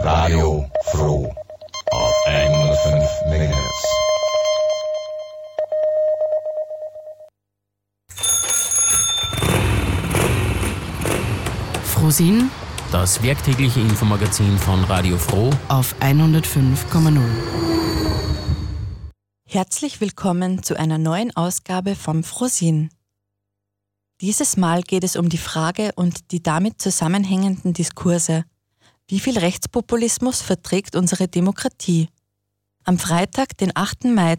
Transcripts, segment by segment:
Radio Froh auf 105 MHz. Frohsinn, das werktägliche Infomagazin von Radio Froh auf 105,0. Herzlich willkommen zu einer neuen Ausgabe vom Frohsinn. Dieses Mal geht es um die Frage und die damit zusammenhängenden Diskurse. Wie viel Rechtspopulismus verträgt unsere Demokratie? Am Freitag, den 8. Mai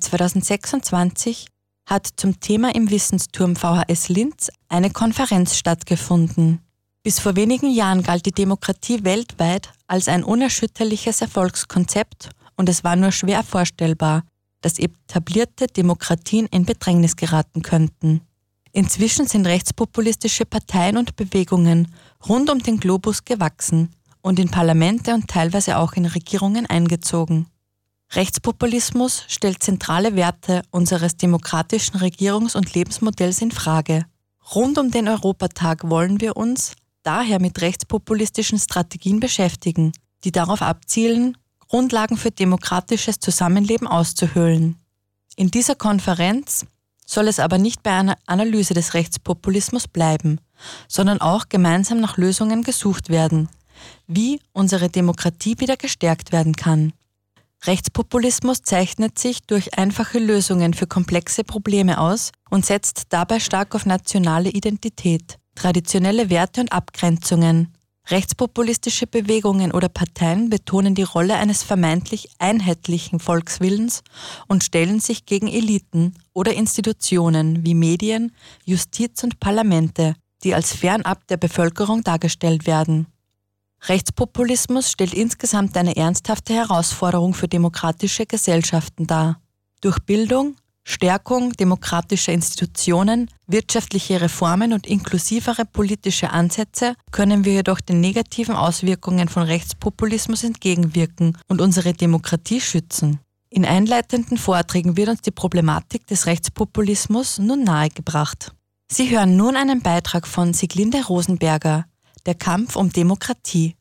2026, hat zum Thema im Wissensturm VHS Linz eine Konferenz stattgefunden. Bis vor wenigen Jahren galt die Demokratie weltweit als ein unerschütterliches Erfolgskonzept und es war nur schwer vorstellbar, dass etablierte Demokratien in Bedrängnis geraten könnten. Inzwischen sind rechtspopulistische Parteien und Bewegungen rund um den Globus gewachsen und in Parlamente und teilweise auch in Regierungen eingezogen. Rechtspopulismus stellt zentrale Werte unseres demokratischen Regierungs- und Lebensmodells in Frage. Rund um den Europatag wollen wir uns daher mit rechtspopulistischen Strategien beschäftigen, die darauf abzielen, Grundlagen für demokratisches Zusammenleben auszuhöhlen. In dieser Konferenz soll es aber nicht bei einer Analyse des Rechtspopulismus bleiben, sondern auch gemeinsam nach Lösungen gesucht werden, wie unsere Demokratie wieder gestärkt werden kann. Rechtspopulismus zeichnet sich durch einfache Lösungen für komplexe Probleme aus und setzt dabei stark auf nationale Identität, traditionelle Werte und Abgrenzungen. Rechtspopulistische Bewegungen oder Parteien betonen die Rolle eines vermeintlich einheitlichen Volkswillens und stellen sich gegen Eliten oder Institutionen wie Medien, Justiz und Parlamente, die als fernab der Bevölkerung dargestellt werden. Rechtspopulismus stellt insgesamt eine ernsthafte Herausforderung für demokratische Gesellschaften dar. Durch Bildung, Stärkung demokratischer Institutionen, wirtschaftliche Reformen und inklusivere politische Ansätze können wir jedoch den negativen Auswirkungen von Rechtspopulismus entgegenwirken und unsere Demokratie schützen. In einleitenden Vorträgen wird uns die Problematik des Rechtspopulismus nun nahegebracht. Sie hören nun einen Beitrag von Sieglinde Rosenberger, Der Kampf um Demokratie.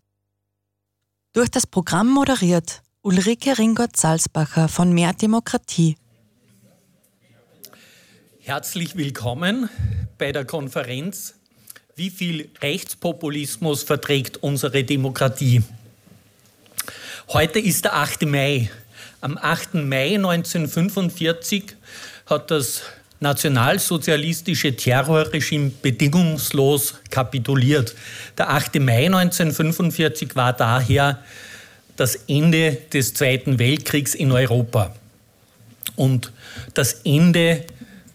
Durch das Programm moderiert Ulrike Ringott-Salzbacher von Mehr Demokratie. Herzlich willkommen bei der Konferenz Wie viel Rechtspopulismus verträgt unsere Demokratie? Heute ist der 8. Mai. Am 8. Mai 1945 hat das nationalsozialistische Terrorregime bedingungslos kapituliert. Der 8. Mai 1945 war daher das Ende des Zweiten Weltkriegs in Europa und das Ende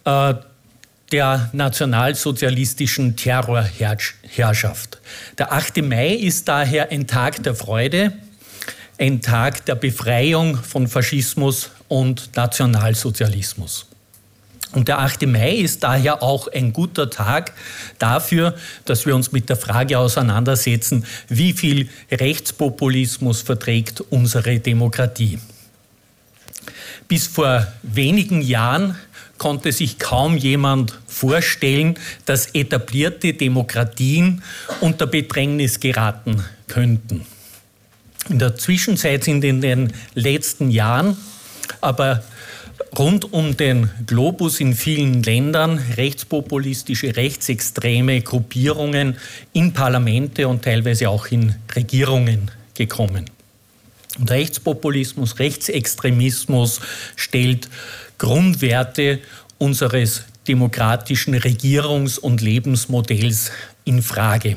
der nationalsozialistischen Terrorherrschaft. Der 8. Mai ist daher ein Tag der Freude, ein Tag der Befreiung von Faschismus und Nationalsozialismus. Und der 8. Mai ist daher auch ein guter Tag dafür, dass wir uns mit der Frage auseinandersetzen, wie viel Rechtspopulismus verträgt unsere Demokratie. Bis vor wenigen Jahren konnte sich kaum jemand vorstellen, dass etablierte Demokratien unter Bedrängnis geraten könnten. In der Zwischenzeit sind in den letzten Jahren aber rund um den Globus in vielen Ländern rechtspopulistische, rechtsextreme Gruppierungen in Parlamente und teilweise auch in Regierungen gekommen. Und Rechtspopulismus, Rechtsextremismus stellt Grundwerte unseres demokratischen Regierungs- und Lebensmodells in Frage.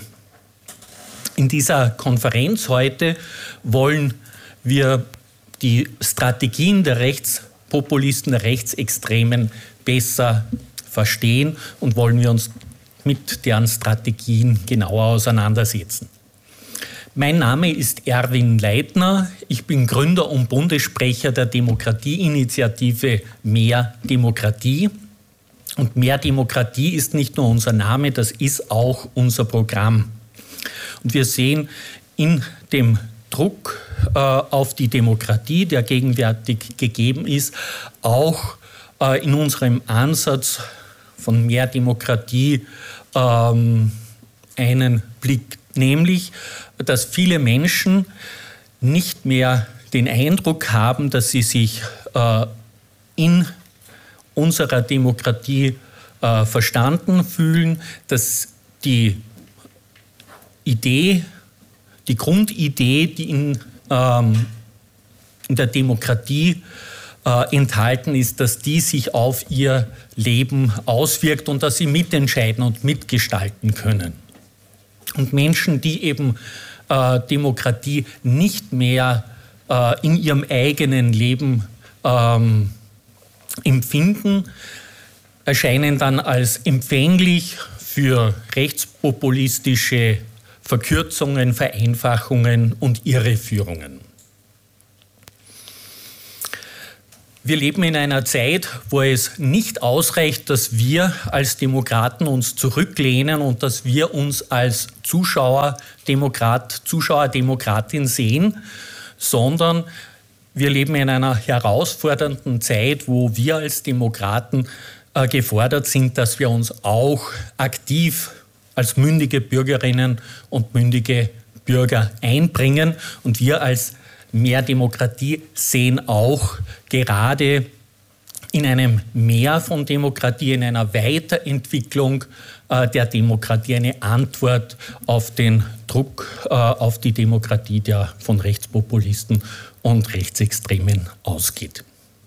In dieser Konferenz heute wollen wir die Strategien der Rechtspopulisten, der Rechtsextremen besser verstehen und wollen wir uns mit deren Strategien genauer auseinandersetzen. Mein Name ist Erwin Leitner. Ich bin Gründer und Bundessprecher der Demokratieinitiative Mehr Demokratie. Und Mehr Demokratie ist nicht nur unser Name, das ist auch unser Programm. Und wir sehen in dem Druck auf die Demokratie, der gegenwärtig gegeben ist, auch in unserem Ansatz von Mehr Demokratie einen Blick, nämlich, dass viele Menschen nicht mehr den Eindruck haben, dass sie sich in unserer Demokratie verstanden fühlen, dass die Grundidee, die in der Demokratie enthalten ist, dass die sich auf ihr Leben auswirkt und dass sie mitentscheiden und mitgestalten können. Und Menschen, die eben Demokratie nicht mehr in ihrem eigenen Leben empfinden, erscheinen dann als empfänglich für rechtspopulistische Verkürzungen, Vereinfachungen und Irreführungen. Wir leben in einer Zeit, wo es nicht ausreicht, dass wir als Demokraten uns zurücklehnen und dass wir uns als Zuschauerdemokratin sehen, sondern wir leben in einer herausfordernden Zeit, wo wir als Demokraten gefordert sind, dass wir uns auch aktiv als mündige Bürgerinnen und mündige Bürger einbringen. Und wir als Mehr Demokratie sehen auch gerade in einem Mehr von Demokratie, in einer Weiterentwicklung der Demokratie eine Antwort auf den Druck auf die Demokratie, der von Rechtspopulisten und Rechtsextremen ausgeht.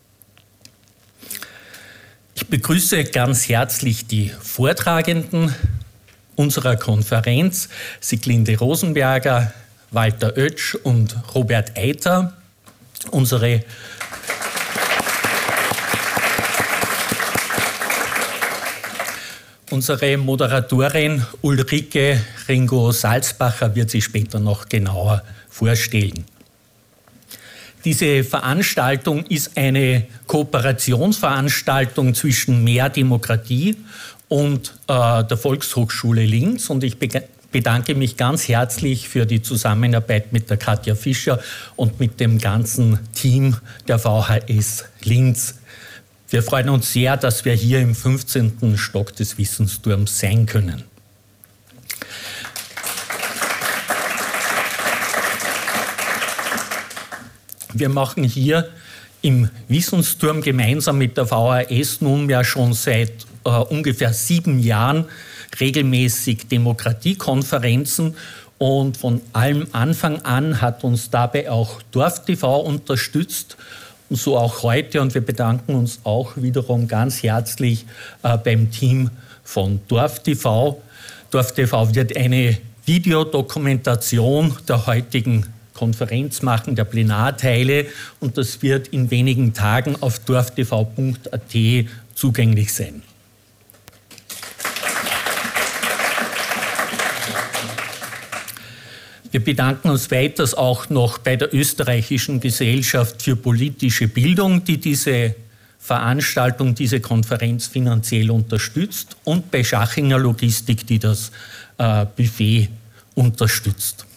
Ich begrüße ganz herzlich die Vortragenden unserer Konferenz, Sieglinde Rosenberger, Walter Oetsch und Robert Eiter, unsere Moderatorin Ulrike Ringo-Salzbacher wird sie später noch genauer vorstellen. Diese Veranstaltung ist eine Kooperationsveranstaltung zwischen Mehr Demokratie und der Volkshochschule Linz und ich bedanke mich ganz herzlich für die Zusammenarbeit mit der Katja Fischer und mit dem ganzen Team der VHS Linz. Wir freuen uns sehr, dass wir hier im 15. Stock des Wissensturms sein können. Wir machen hier im Wissensturm gemeinsam mit der VHS nunmehr schon seit ungefähr 7 Jahren regelmäßig Demokratiekonferenzen und von allem Anfang an hat uns dabei auch DorfTV unterstützt und so auch heute und wir bedanken uns auch wiederum ganz herzlich beim Team von DorfTV. DorfTV wird eine Videodokumentation der heutigen Konferenz machen, der Plenarteile und das wird in wenigen Tagen auf dorftv.at zugänglich sein. Wir bedanken uns weiters auch noch bei der Österreichischen Gesellschaft für politische Bildung, die diese Veranstaltung, diese Konferenz finanziell unterstützt und bei Schachinger Logistik, die das Buffet unterstützt.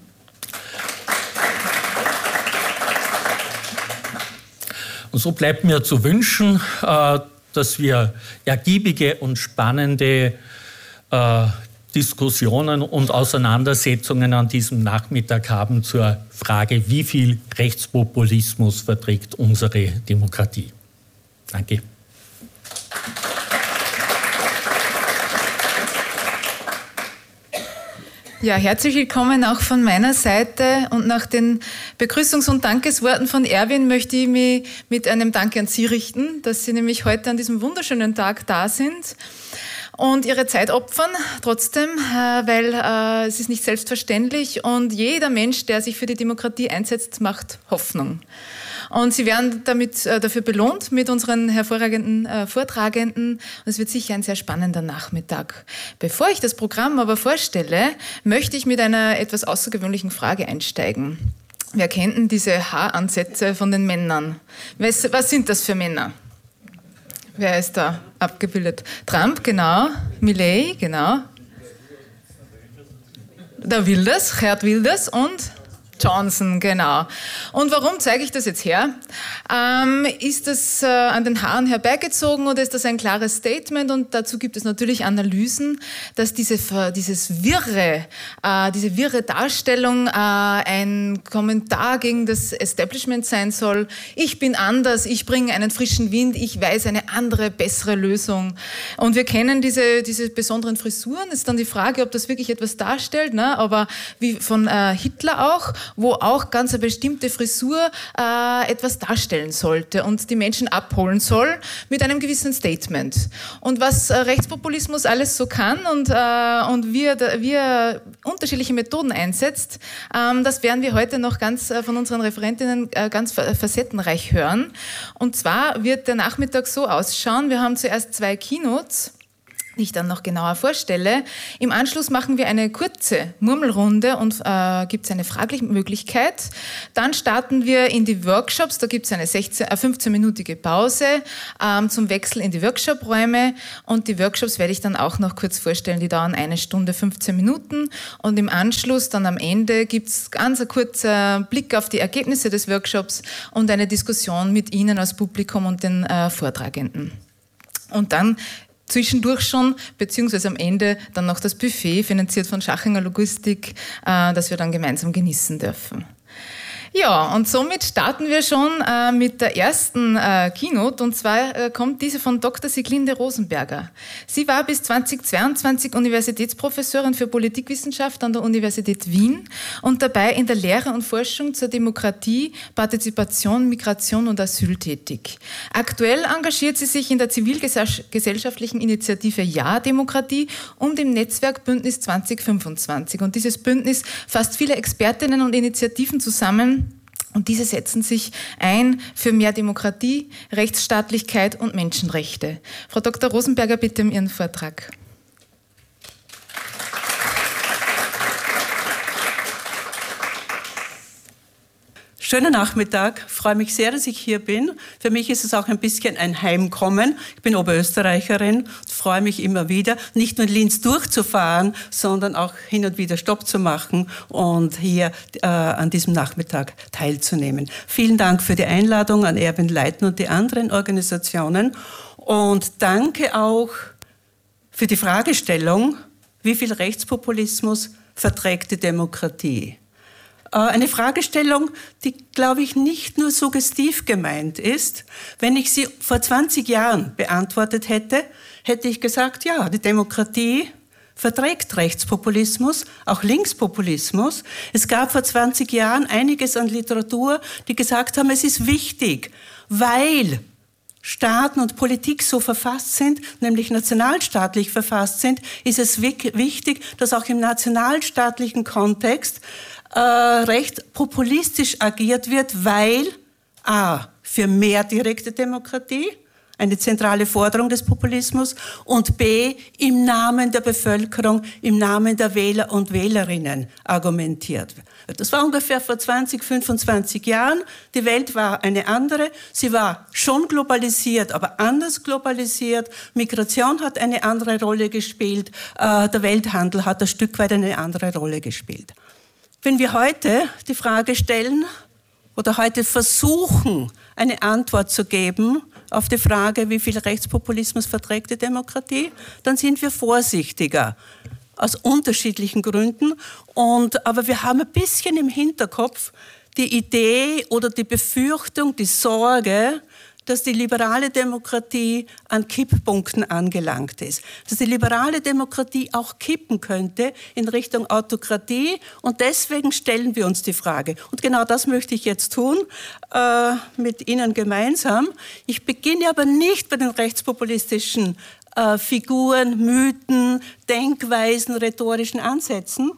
Und so bleibt mir zu wünschen, dass wir ergiebige und spannende Diskussionen und Auseinandersetzungen an diesem Nachmittag haben zur Frage, wie viel Rechtspopulismus verträgt unsere Demokratie. Danke. Ja, herzlich willkommen auch von meiner Seite und nach den Begrüßungs- und Dankesworten von Erwin möchte ich mich mit einem Dank an Sie richten, dass Sie nämlich heute an diesem wunderschönen Tag da sind und Ihre Zeit opfern, trotzdem, weil es ist nicht selbstverständlich und jeder Mensch, der sich für die Demokratie einsetzt, macht Hoffnung. Und Sie werden dafür belohnt mit unseren hervorragenden Vortragenden. Und es wird sicher ein sehr spannender Nachmittag. Bevor ich das Programm aber vorstelle, möchte ich mit einer etwas außergewöhnlichen Frage einsteigen. Wer kennt denn diese Haaransätze von den Männern? Was sind das für Männer? Wer ist da abgebildet? Trump, genau. Millet, genau. Der Wilders, Geert Wilders und Johnson, genau. Und warum zeige ich das jetzt her? Ist das an den Haaren herbeigezogen oder ist das ein klares Statement? Und dazu gibt es natürlich Analysen, dass diese wirre Darstellung ein Kommentar gegen das Establishment sein soll. Ich bin anders, ich bringe einen frischen Wind, ich weiß eine andere, bessere Lösung. Und wir kennen diese besonderen Frisuren. Es ist dann die Frage, ob das wirklich etwas darstellt, ne? Aber wie von Hitler auch, wo auch ganz eine bestimmte Frisur etwas darstellen sollte und die Menschen abholen soll mit einem gewissen Statement. Und was Rechtspopulismus alles so kann und wie er unterschiedliche Methoden einsetzt, das werden wir heute noch ganz von unseren Referentinnen ganz facettenreich hören. Und zwar wird der Nachmittag so ausschauen, wir haben zuerst 2 Keynotes, die ich dann noch genauer vorstelle. Im Anschluss machen wir eine kurze Murmelrunde und gibt es eine Fragemöglichkeit. Dann starten wir in die Workshops, da gibt es eine 15-minütige Pause zum Wechsel in die Workshop-Räume und die Workshops werde ich dann auch noch kurz vorstellen, die dauern 1 Stunde 15 Minuten und im Anschluss dann am Ende gibt es ganz ein kurzer Blick auf die Ergebnisse des Workshops und eine Diskussion mit Ihnen als Publikum und den Vortragenden. Und dann zwischendurch schon, beziehungsweise am Ende dann noch das Buffet, finanziert von Schachinger Logistik, das wir dann gemeinsam genießen dürfen. Ja, und somit starten wir schon mit der ersten Keynote und zwar kommt diese von Dr. Sieglinde Rosenberger. Sie war bis 2022 Universitätsprofessorin für Politikwissenschaft an der Universität Wien und dabei in der Lehre und Forschung zur Demokratie, Partizipation, Migration und Asyl tätig. Aktuell engagiert sie sich in der zivilgesellschaftlichen Initiative Ja Demokratie und im Netzwerk Bündnis 2025. Und dieses Bündnis fasst viele Expertinnen und Initiativen zusammen, und diese setzen sich ein für mehr Demokratie, Rechtsstaatlichkeit und Menschenrechte. Frau Dr. Rosenberger, bitte um Ihren Vortrag. Schönen Nachmittag, ich freue mich sehr, dass ich hier bin. Für mich ist es auch ein bisschen ein Heimkommen. Ich bin Oberösterreicherin und freue mich immer wieder, nicht nur in Linz durchzufahren, sondern auch hin und wieder Stopp zu machen und hier an diesem Nachmittag teilzunehmen. Vielen Dank für die Einladung an Erwin Leitner und die anderen Organisationen und danke auch für die Fragestellung, wie viel Rechtspopulismus verträgt die Demokratie? Eine Fragestellung, die, glaube ich, nicht nur suggestiv gemeint ist. Wenn ich sie vor 20 Jahren beantwortet hätte, hätte ich gesagt, ja, die Demokratie verträgt Rechtspopulismus, auch Linkspopulismus. Es gab vor 20 Jahren einiges an Literatur, die gesagt haben, es ist wichtig, weil Staaten und Politik so verfasst sind, nämlich nationalstaatlich verfasst sind, ist es wichtig, dass auch im nationalstaatlichen Kontext recht populistisch agiert wird, weil a. für mehr direkte Demokratie, eine zentrale Forderung des Populismus, und b. im Namen der Bevölkerung, im Namen der Wähler und Wählerinnen argumentiert wird. Das war ungefähr vor 20, 25 Jahren. Die Welt war eine andere. Sie war schon globalisiert, aber anders globalisiert. Migration hat eine andere Rolle gespielt. Der Welthandel hat ein Stück weit eine andere Rolle gespielt. Wenn wir heute die Frage stellen oder heute versuchen, eine Antwort zu geben auf die Frage, wie viel Rechtspopulismus verträgt die Demokratie, dann sind wir vorsichtiger, aus unterschiedlichen Gründen. Aber wir haben ein bisschen im Hinterkopf die Idee oder die Befürchtung, die Sorge, dass die liberale Demokratie an Kipppunkten angelangt ist. Dass die liberale Demokratie auch kippen könnte in Richtung Autokratie. Und deswegen stellen wir uns die Frage. Und genau das möchte ich jetzt tun, mit Ihnen gemeinsam. Ich beginne aber nicht bei den rechtspopulistischen Figuren, Mythen, Denkweisen, rhetorischen Ansätzen,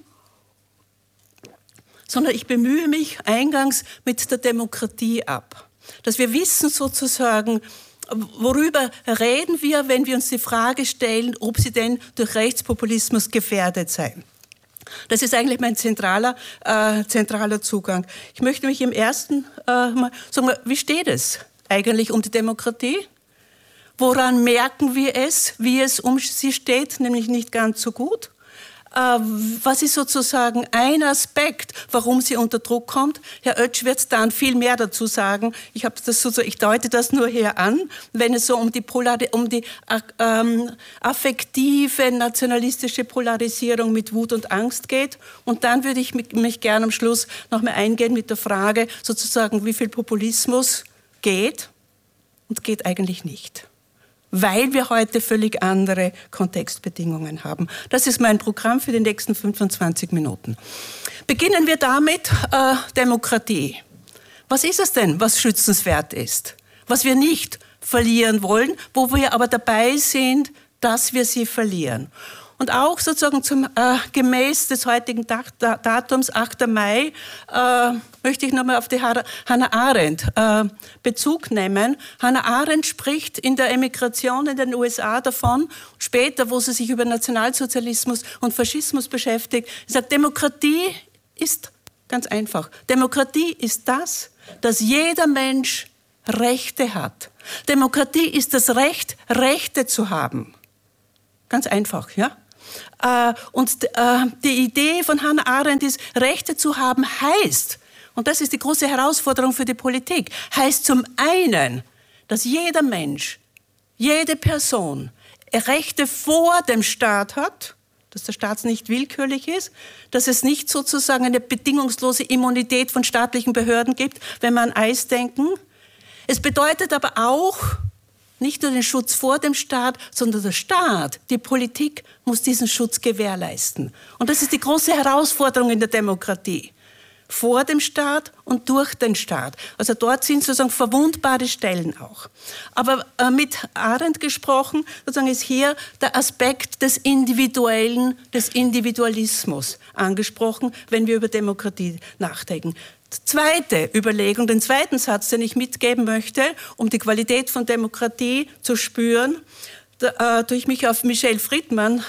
sondern ich bemühe mich eingangs mit der Demokratie ab. Dass wir wissen sozusagen, worüber reden wir, wenn wir uns die Frage stellen, ob sie denn durch Rechtspopulismus gefährdet seien. Das ist eigentlich mein zentraler Zugang. Ich möchte mich im ersten mal sagen, wie steht es eigentlich um die Demokratie? Woran merken wir es, wie es um sie steht, nämlich nicht ganz so gut? Was ist sozusagen ein Aspekt, warum sie unter Druck kommt? Herr Oetsch wird dann viel mehr dazu sagen. Ich deute das nur hier an, wenn es so um die affektive, nationalistische Polarisierung mit Wut und Angst geht. Und dann würde ich mich gerne am Schluss noch mal eingehen mit der Frage, sozusagen, wie viel Populismus geht und geht eigentlich nicht. Weil wir heute völlig andere Kontextbedingungen haben. Das ist mein Programm für die nächsten 25 Minuten. Beginnen wir damit, Demokratie. Was ist es denn, was schützenswert ist? Was wir nicht verlieren wollen, wo wir aber dabei sind, dass wir sie verlieren. Und auch sozusagen gemäß des heutigen Datums, 8. Mai, möchte ich nochmal auf die Hannah Arendt Bezug nehmen. Hannah Arendt spricht in der Emigration in den USA davon, später, wo sie sich über Nationalsozialismus und Faschismus beschäftigt, sie sagt, Demokratie ist ganz einfach. Demokratie ist das, dass jeder Mensch Rechte hat. Demokratie ist das Recht, Rechte zu haben. Ganz einfach, ja? Und die Idee von Hannah Arendt ist, Rechte zu haben heißt, und das ist die große Herausforderung für die Politik, heißt zum einen, dass jeder Mensch, jede Person Rechte vor dem Staat hat, dass der Staat nicht willkürlich ist, dass es nicht sozusagen eine bedingungslose Immunität von staatlichen Behörden gibt, wenn wir an Eis denken. Es bedeutet aber auch, nicht nur den Schutz vor dem Staat, sondern der Staat, die Politik muss diesen Schutz gewährleisten. Und das ist die große Herausforderung in der Demokratie. Vor dem Staat und durch den Staat. Also dort sind sozusagen verwundbare Stellen auch. Aber mit Arendt gesprochen, sozusagen ist hier der Aspekt des Individuellen, des Individualismus angesprochen, wenn wir über Demokratie nachdenken. Zweite Überlegung, den zweiten Satz, den ich mitgeben möchte, um die Qualität von Demokratie zu spüren, tue ich mich auf Michel Friedman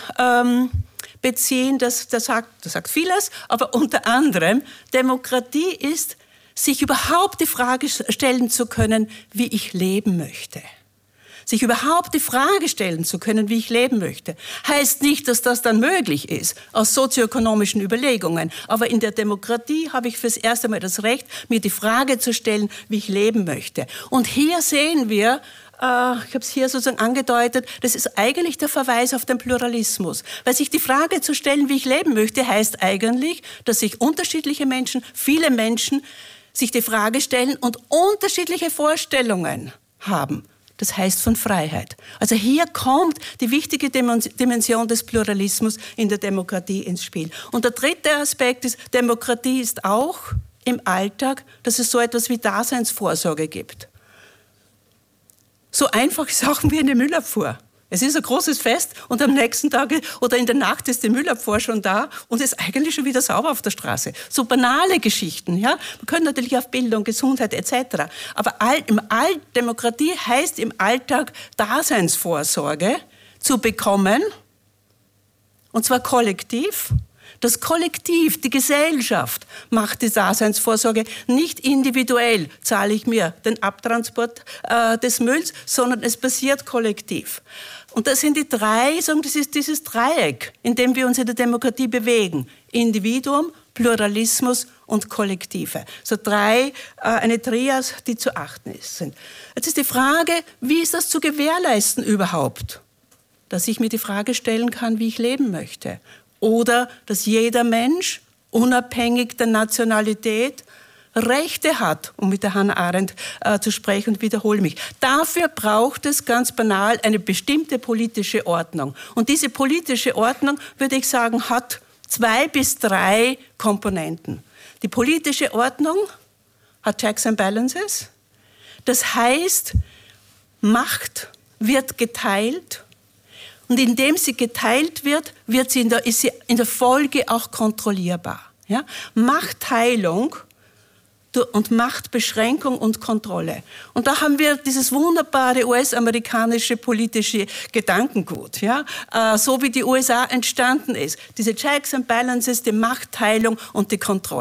beziehen, der sagt vieles, aber unter anderem, Demokratie ist, sich überhaupt die Frage stellen zu können, wie ich leben möchte. Sich überhaupt die Frage stellen zu können, wie ich leben möchte, heißt nicht, dass das dann möglich ist, aus sozioökonomischen Überlegungen. Aber in der Demokratie habe ich fürs erste Mal das Recht, mir die Frage zu stellen, wie ich leben möchte. Und hier sehen wir, ich habe es hier sozusagen angedeutet, das ist eigentlich der Verweis auf den Pluralismus. Weil sich die Frage zu stellen, wie ich leben möchte, heißt eigentlich, dass sich unterschiedliche Menschen, viele Menschen, sich die Frage stellen und unterschiedliche Vorstellungen haben. Das heißt von Freiheit. Also hier kommt die wichtige Dimension des Pluralismus in der Demokratie ins Spiel. Und der dritte Aspekt ist, Demokratie ist auch im Alltag, dass es so etwas wie Daseinsvorsorge gibt. So einfach ist auch wie eine Müllabfuhr. Es ist ein großes Fest und am nächsten Tag oder in der Nacht ist die Müllabfuhr schon da und ist eigentlich schon wieder sauber auf der Straße. So banale Geschichten, ja. Man könnte natürlich auf Bildung, Gesundheit etc. Aber Demokratie heißt im Alltag Daseinsvorsorge zu bekommen, und zwar kollektiv. Das Kollektiv, die Gesellschaft macht die Daseinsvorsorge. Nicht individuell zahle ich mir den Abtransport des Mülls, sondern es passiert kollektiv. Und das sind die drei, das ist dieses Dreieck, in dem wir uns in der Demokratie bewegen. Individuum, Pluralismus und Kollektive. So eine Trias, die zu achten sind. Jetzt ist die Frage, wie ist das zu gewährleisten überhaupt? Dass ich mir die Frage stellen kann, wie ich leben möchte. Oder dass jeder Mensch, unabhängig der Nationalität, Rechte hat, um mit der Hannah Arendt zu sprechen, und wiederhole mich. Dafür braucht es ganz banal eine bestimmte politische Ordnung. Und diese politische Ordnung, würde ich sagen, hat 2 bis 3 Komponenten. Die politische Ordnung hat Checks and Balances. Das heißt, Macht wird geteilt. Und indem sie geteilt wird, ist sie in der Folge auch kontrollierbar. Ja? Machtteilung und Machtbeschränkung und Kontrolle. Und da haben wir dieses wunderbare US-amerikanische politische Gedankengut, ja? So wie die USA entstanden ist. Diese Checks and Balances, die Machtteilung und die Kontrolle.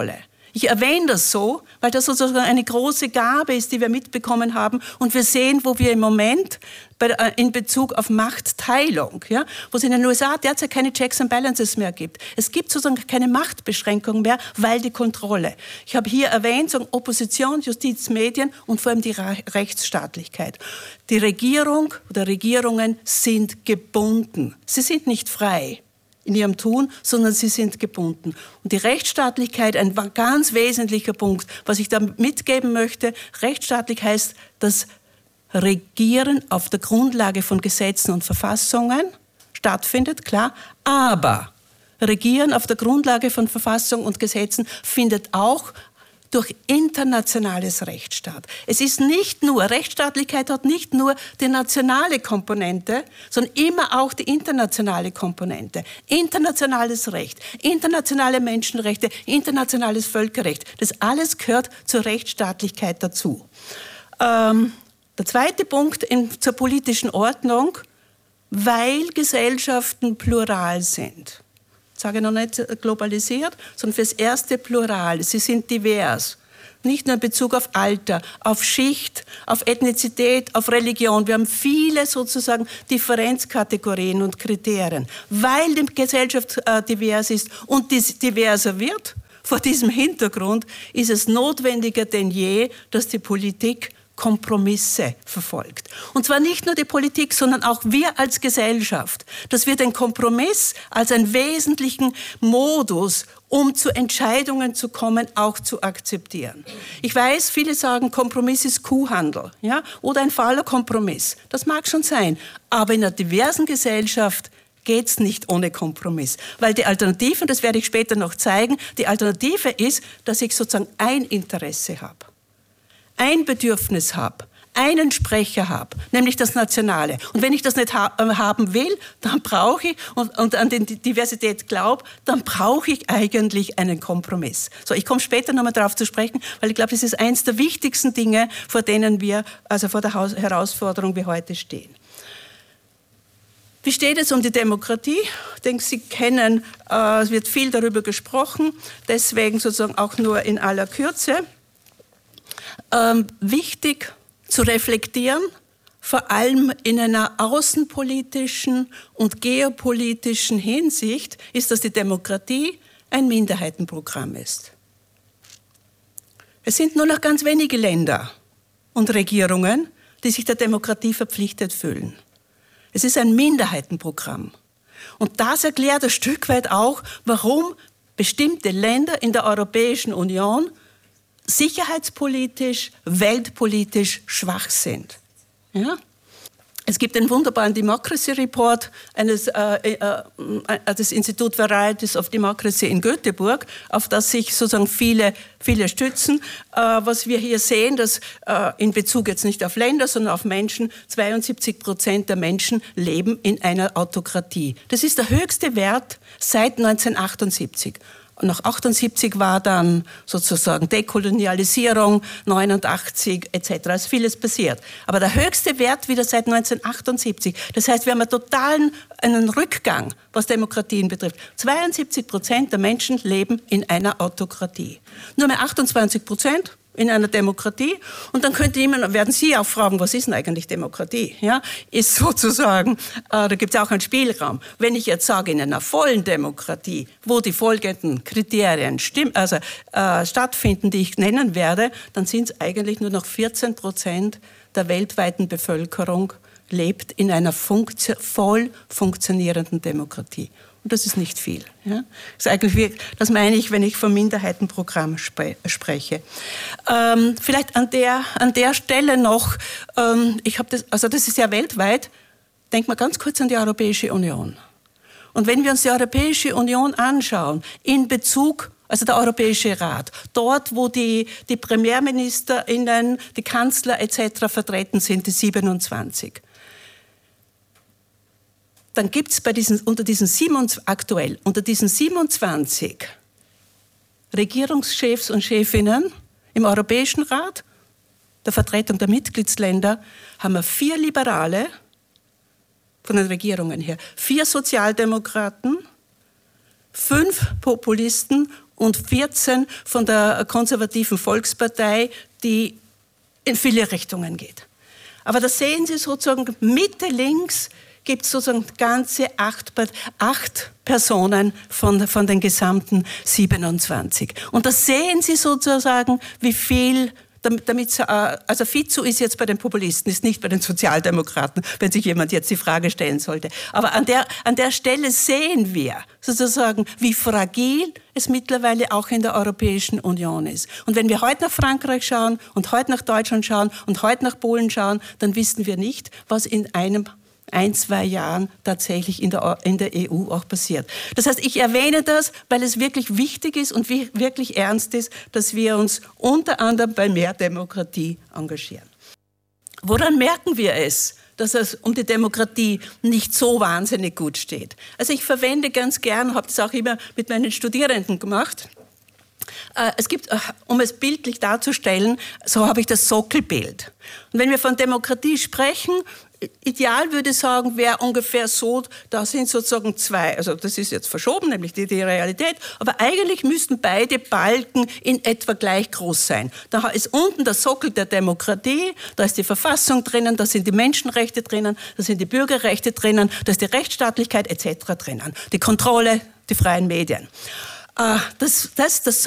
Ich erwähne das so, weil das sozusagen eine große Gabe ist, die wir mitbekommen haben. Und wir sehen, wo wir im Moment in Bezug auf Machtteilung, ja, wo es in den USA derzeit keine Checks and Balances mehr gibt. Es gibt sozusagen keine Machtbeschränkung mehr, weil die Kontrolle. Ich habe hier erwähnt, so Opposition, Justiz, Medien und vor allem die Rechtsstaatlichkeit. Die Regierung oder Regierungen sind gebunden. Sie sind nicht frei in ihrem Tun, sondern sie sind gebunden. Und die Rechtsstaatlichkeit, ein ganz wesentlicher Punkt, was ich da mitgeben möchte, rechtsstaatlich heißt das Regieren auf der Grundlage von Gesetzen und Verfassungen stattfindet, klar, aber Regieren auf der Grundlage von Verfassung und Gesetzen findet auch durch internationales Recht statt. Es ist nicht nur, Rechtsstaatlichkeit hat nicht nur die nationale Komponente, sondern immer auch die internationale Komponente. Internationales Recht, internationale Menschenrechte, internationales Völkerrecht, das alles gehört zur Rechtsstaatlichkeit dazu. Der zweite Punkt zur politischen Ordnung, weil Gesellschaften plural sind. Ich sage noch nicht globalisiert, sondern fürs Erste plural. Sie sind divers. Nicht nur in Bezug auf Alter, auf Schicht, auf Ethnizität, auf Religion. Wir haben viele sozusagen Differenzkategorien und Kriterien. Weil die Gesellschaft divers ist und diverser wird, vor diesem Hintergrund ist es notwendiger denn je, dass die Politik Kompromisse verfolgt. Und zwar nicht nur die Politik, sondern auch wir als Gesellschaft, dass wir den Kompromiss als einen wesentlichen Modus, um zu Entscheidungen zu kommen, auch zu akzeptieren. Ich weiß, viele sagen, Kompromiss ist Kuhhandel, ja, oder ein fauler Kompromiss. Das mag schon sein, aber in einer diversen Gesellschaft geht's nicht ohne Kompromiss. Weil die Alternative, und das werde ich später noch zeigen, die Alternative ist, dass ich sozusagen ein Interesse habe, ein Bedürfnis habe, einen Sprecher habe, nämlich das Nationale. Und wenn ich das nicht haben will, dann brauche ich, und an die Diversität glaube, dann brauche ich eigentlich einen Kompromiss. So, ich komme später nochmal darauf zu sprechen, weil ich glaube, das ist eines der wichtigsten Dinge, vor denen wir, also vor der Herausforderung wir heute stehen. Wie steht es um die Demokratie? Ich denke, Sie kennen, es wird viel darüber gesprochen, deswegen sozusagen auch nur in aller Kürze. Wichtig zu reflektieren, vor allem in einer außenpolitischen und geopolitischen Hinsicht, ist, dass die Demokratie ein Minderheitenprogramm ist. Es sind nur noch ganz wenige Länder und Regierungen, die sich der Demokratie verpflichtet fühlen. Es ist ein Minderheitenprogramm. Und das erklärt ein Stück weit auch, warum bestimmte Länder in der Europäischen Union sicherheitspolitisch, weltpolitisch schwach sind. Ja? Es gibt einen wunderbaren Democracy Report des Institut Varieties of Democracy in Göteborg, auf das sich sozusagen viele stützen. Was wir hier sehen, dass in Bezug jetzt nicht auf Länder, sondern auf Menschen, 72% der Menschen leben in einer Autokratie. Das ist der höchste Wert seit 1978. Und nach 78 war dann sozusagen Dekolonialisierung, 89 etc. ist vieles passiert. Aber der höchste Wert wieder seit 1978. Das heißt, wir haben einen Rückgang, was Demokratien betrifft. 72% der Menschen leben in einer Autokratie. Nur mehr 28% in einer Demokratie. Und dann werden Sie auch fragen, was ist denn eigentlich Demokratie? Ja, ist sozusagen, da gibt es auch einen Spielraum. Wenn ich jetzt sage, in einer vollen Demokratie, wo die folgenden Kriterien stattfinden, die ich nennen werde, dann sind es eigentlich nur noch 14% der weltweiten Bevölkerung lebt in einer voll funktionierenden Demokratie. Und das ist nicht viel. Ja? Das meine ich, wenn ich vom Minderheitenprogramm spreche. Vielleicht an der Stelle noch, das ist ja weltweit, denkt mal ganz kurz an die Europäische Union. Und wenn wir uns die Europäische Union anschauen, in Bezug, also der Europäische Rat, dort, wo die PremierministerInnen, die Kanzler etc. vertreten sind, die 27, dann gibt es unter diesen 27 Regierungschefs und Chefinnen im Europäischen Rat, der Vertretung der Mitgliedsländer, haben wir 4 Liberale von den Regierungen her, 4 Sozialdemokraten, 5 Populisten und 14 von der konservativen Volkspartei, die in viele Richtungen geht. Aber da sehen Sie sozusagen Mitte links gibt es sozusagen ganze 8 Personen von den gesamten 27. Und da sehen Sie sozusagen, wie viel, also Fico ist jetzt bei den Populisten, ist nicht bei den Sozialdemokraten, wenn sich jemand jetzt die Frage stellen sollte. Aber an der Stelle sehen wir sozusagen, wie fragil es mittlerweile auch in der Europäischen Union ist. Und wenn wir heute nach Frankreich schauen und heute nach Deutschland schauen und heute nach Polen schauen, dann wissen wir nicht, was in 1-2 Jahren tatsächlich in der EU auch passiert. Das heißt, ich erwähne das, weil es wirklich wichtig ist und wirklich ernst ist, dass wir uns unter anderem bei mehr Demokratie engagieren. Woran merken wir es, dass es um die Demokratie nicht so wahnsinnig gut steht? Also ich verwende ganz gern, habe das auch immer mit meinen Studierenden gemacht, es gibt, um es bildlich darzustellen, so habe ich das Sockelbild. Und wenn wir von Demokratie sprechen, ideal würde ich sagen, wäre ungefähr so, da sind sozusagen 2, also das ist jetzt verschoben, nämlich die Realität, aber eigentlich müssten beide Balken in etwa gleich groß sein. Da ist unten der Sockel der Demokratie, da ist die Verfassung drinnen, da sind die Menschenrechte drinnen, da sind die Bürgerrechte drinnen, da ist die Rechtsstaatlichkeit etc. drinnen, die Kontrolle, die freien Medien. Das